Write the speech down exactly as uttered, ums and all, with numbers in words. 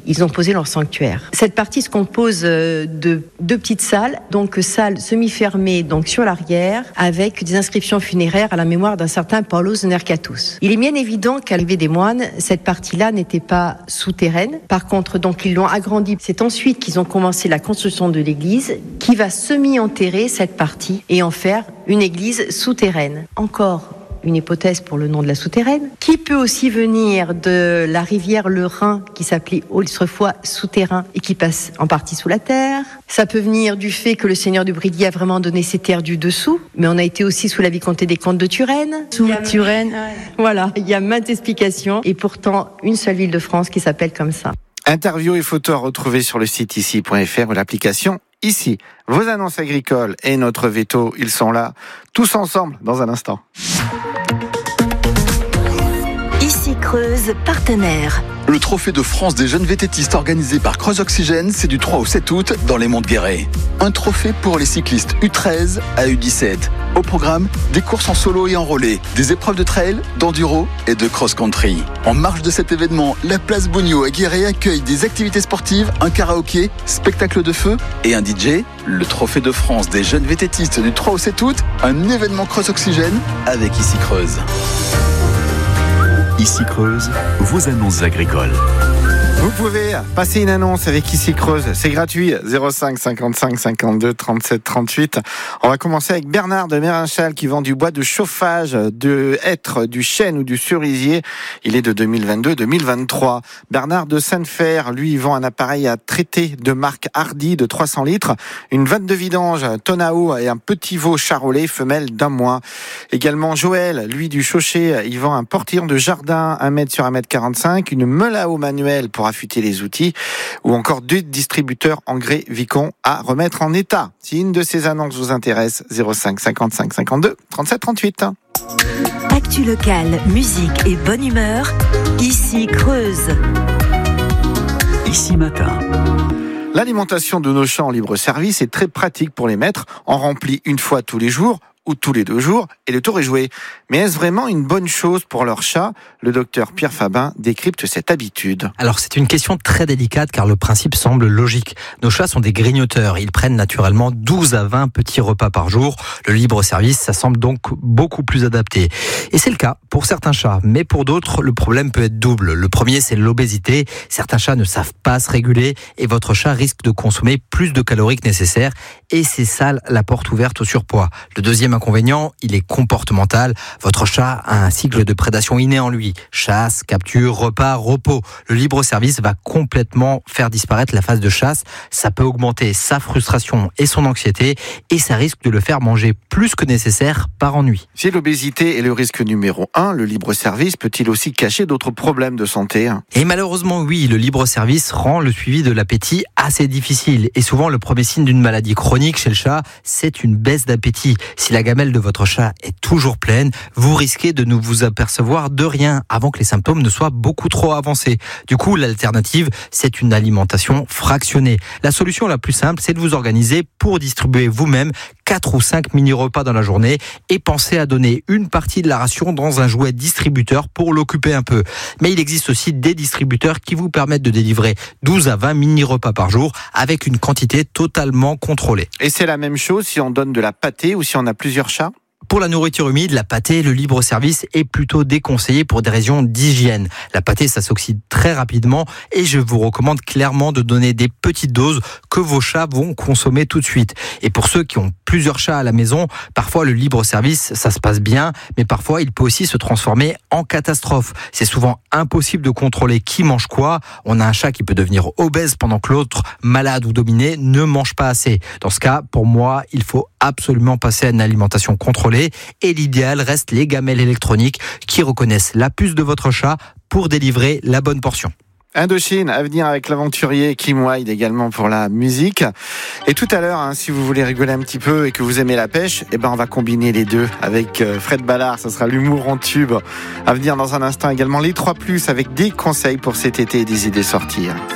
ils ont posé leur sanctuaire. Cette partie se compose de deux petites salles, donc salle semi-fermée donc sur l'arrière, avec des inscriptions funéraires à la mémoire d'un certain Paulos Nercatus. Il est bien évident qu'à l'arrivée des moines, cette partie-là n'était pas souterraine. Par contre, donc ils l'ont agrandie. C'est ensuite qu'ils ont commencé la construction de l'église, qui va semi-enterrer cette partie et en faire une église souterraine. Encore une hypothèse pour le nom de la souterraine, qui peut aussi venir de la rivière le Rhin, qui s'appelait autrefois souterrain et qui passe en partie sous la terre. Ça peut venir du fait que le seigneur de Brilly a vraiment donné ses terres du dessous, mais on a été aussi sous la vicomté des comtes de Turenne. Sous Turenne, voilà, il y a maintes explications et pourtant une seule ville de France qui s'appelle comme ça. Interviews et photos à retrouver sur le site ici point f r ou l'application Ici. Vos annonces agricoles et notre veto, ils sont là, tous ensemble dans un instant. Ici Creuse, partenaire. Le trophée de France des jeunes vététistes organisé par Creuse Oxygène, c'est du trois au sept août dans les Monts de Guéret. Un trophée pour les cyclistes U treize à U dix-sept. Au programme, des courses en solo et en relais, des épreuves de trail, d'enduro et de cross-country. En marge de cet événement, la place Bogno à Guéret accueille des activités sportives, un karaoké, spectacle de feu et un D J. Le trophée de France des jeunes vététistes du trois au sept août, un événement Creuse Oxygène avec Ici Creuse. Ici Creuse, vos annonces agricoles. Vous pouvez passer une annonce avec Ici Creuse, c'est gratuit, zéro cinq cinquante-cinq cinquante-deux trente-sept trente-huit. On va commencer avec Bernard de Mérinchal qui vend du bois de chauffage, de hêtre, du chêne ou du cerisier. Il est de deux mille vingt-deux deux mille vingt-trois. Bernard de Sainte-Fer, lui, il vend un appareil à traiter de marque Hardy de trois cents litres, une vanne de vidange Tonao et un petit veau charolais femelle d'un mois. Également Joël, lui du Chauchet, il vend un portillon de jardin un mètre sur un mètre quarante-cinq, une meule à eau manuelle pour affûter les outils ou encore deux distributeurs engrais Vicon à remettre en état. Si une de ces annonces vous intéresse, zéro cinq cinquante-cinq cinquante-deux trente-sept trente-huit. Actu locale, musique et bonne humeur, Ici Creuse. Ici matin. L'alimentation de nos champs en libre service est très pratique pour les maîtres. On remplit une fois tous les jours ou tous les deux jours, et le tour est joué. Mais est-ce vraiment une bonne chose pour leur chat ? Le docteur Pierre Fabin décrypte cette habitude. Alors c'est une question très délicate car le principe semble logique. Nos chats sont des grignoteurs, ils prennent naturellement douze à vingt petits repas par jour. Le libre service, ça semble donc beaucoup plus adapté. Et c'est le cas pour certains chats, mais pour d'autres, le problème peut être double. Le premier, c'est l'obésité. Certains chats ne savent pas se réguler et votre chat risque de consommer plus de calories que nécessaire. Et c'est ça la porte ouverte au surpoids. Le deuxième inconvénient, il est comportemental. Votre chat a un cycle de prédation inné en lui. Chasse, capture, repas, repos. Le libre service va complètement faire disparaître la phase de chasse. Ça peut augmenter sa frustration et son anxiété et ça risque de le faire manger plus que nécessaire par ennui. Si l'obésité est le risque numéro un, le libre service peut-il aussi cacher d'autres problèmes de santé ? Et malheureusement, oui, le libre service rend le suivi de l'appétit assez difficile. Et souvent, le premier signe d'une maladie chronique chez le chat, c'est une baisse d'appétit. Si la gamelle de votre chat est toujours pleine, vous risquez de ne vous apercevoir de rien avant que les symptômes ne soient beaucoup trop avancés. Du coup, l'alternative, c'est une alimentation fractionnée. La solution la plus simple, c'est de vous organiser pour distribuer vous-même quatre ou cinq mini-repas dans la journée et pensez à donner une partie de la ration dans un jouet distributeur pour l'occuper un peu. Mais il existe aussi des distributeurs qui vous permettent de délivrer douze à vingt mini-repas par jour avec une quantité totalement contrôlée. Et c'est la même chose si on donne de la pâtée ou si on a plusieurs chats ? Pour la nourriture humide, la pâtée, le libre service est plutôt déconseillé pour des raisons d'hygiène. La pâtée, ça s'oxyde très rapidement et je vous recommande clairement de donner des petites doses que vos chats vont consommer tout de suite. Et pour ceux qui ont plusieurs chats à la maison, parfois le libre service, ça se passe bien, mais parfois il peut aussi se transformer en catastrophe. C'est souvent impossible de contrôler qui mange quoi. On a un chat qui peut devenir obèse pendant que l'autre, malade ou dominé, ne mange pas assez. Dans ce cas, pour moi, il faut absolument passer à une alimentation contrôlée. Et l'idéal reste les gamelles électroniques qui reconnaissent la puce de votre chat pour délivrer la bonne portion. Indochine, à venir avec l'aventurier Kim Wilde également pour la musique. Et tout à l'heure, hein, si vous voulez rigoler un petit peu et que vous aimez la pêche, eh ben on va combiner les deux avec euh, Fred Ballard, ça sera l'humour en tube. À venir dans un instant également les trois plus avec des conseils pour cet été et des idées sorties.